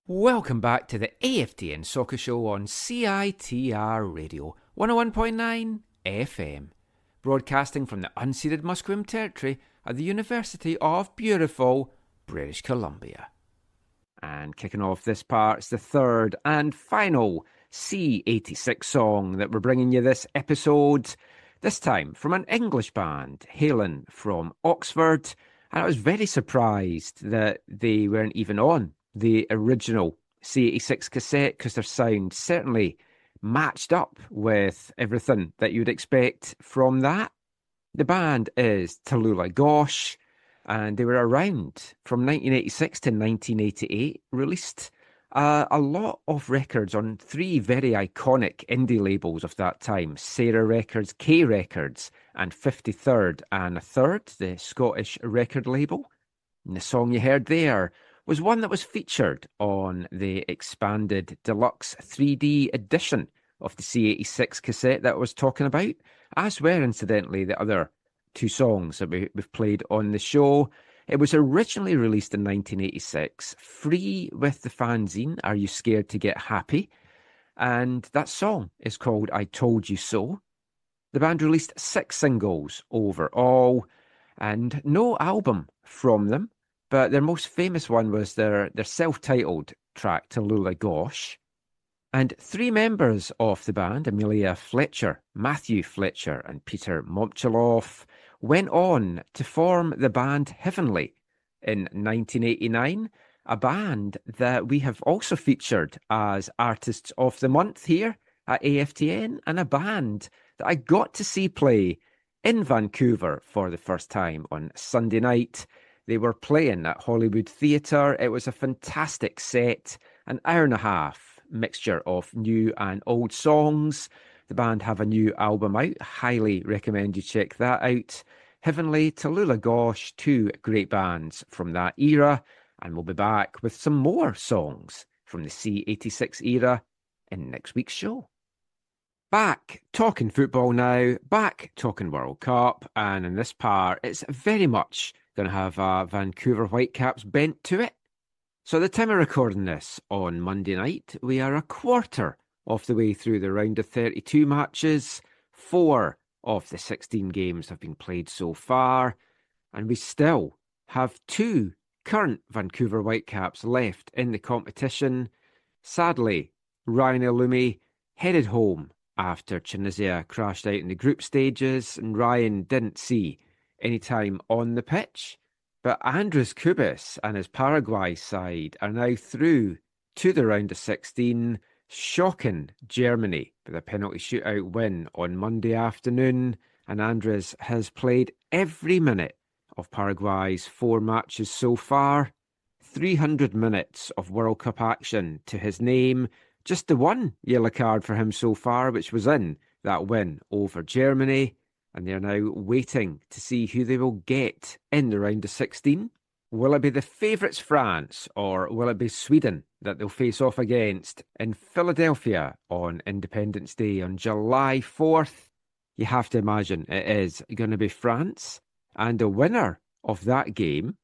Welcome back to the AFTN Soccer Show on CITR Radio 101.9 FM, broadcasting from the unceded Musqueam Territory at the University of beautiful British Columbia. And kicking off this part's the third and final C86 song that we're bringing you this episode, this time from an English band hailing from Oxford, and I was very surprised that they weren't even on the original C86 cassette because their sound certainly matched up with everything that you'd expect from that. The band is Tallulah Gosh, and they were around from 1986 to 1988, released a lot of records on three very iconic indie labels of that time: Sarah Records, K Records, and 53rd and a Third, the Scottish record label. And the song you heard there was one that was featured on the expanded deluxe 3D edition of the C86 cassette that I was talking about, as were, incidentally, the other two songs that we've played on the show. It was originally released in 1986, free with the fanzine Are You Scared to Get Happy? And that song is called I Told You So. The band released 6 singles overall, and no album from them. But their most famous one was their self-titled track, Tallulah Gosh. And 3 members of the band, Amelia Fletcher, Matthew Fletcher, and Peter Momchiloff, went on to form the band Heavenly in 1989, a band that we have also featured as Artists of the Month here at AFTN, and a band that I got to see play in Vancouver for the first time on Sunday night. They were playing at Hollywood Theatre. It was a fantastic set, an hour and a half mixture of new and old songs. The band have a new album out. Highly recommend you check that out. Heavenly, Tallulah Gosh, 2 great bands from that era. And we'll be back with some more songs from the C86 era in next week's show. Back talking football now, back talking World Cup. And in this part, it's very much going to have a Vancouver Whitecaps bent to it. So at the time of recording this on Monday night, we are a quarter of the way through the round of 32 matches. 4 of the 16 games have been played so far, and we still have 2 current Vancouver Whitecaps left in the competition. Sadly, Ryan Illumi headed home after Tunisia crashed out in the group stages, and Ryan didn't see any time on the pitch. But Andres Kubis and his Paraguay side are now through to the round of 16, shocking Germany with a penalty shootout win on Monday afternoon. And Andres has played every minute of Paraguay's 4 matches so far. 300 minutes of World Cup action to his name. Just the one yellow card for him so far, which was in that win over Germany. And they're now waiting to see who they will get in the round of 16. Will it be the favourites France, or will it be Sweden that they'll face off against in Philadelphia on Independence Day on July 4th? You have to imagine it is going to be France. And the winner of that game